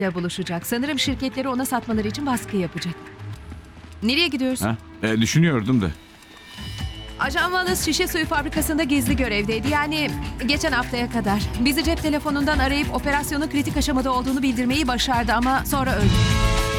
ile buluşacak. Sanırım şirketleri ona satmaları için baskı yapacak. Nereye gidiyorsun? Ha? Düşünüyordum da. Ajan Wallace şişe suyu fabrikasında gizli görevdeydi. Yani geçen haftaya kadar. Bizi cep telefonundan arayıp operasyonun kritik aşamada olduğunu bildirmeyi başardı ama sonra öldü.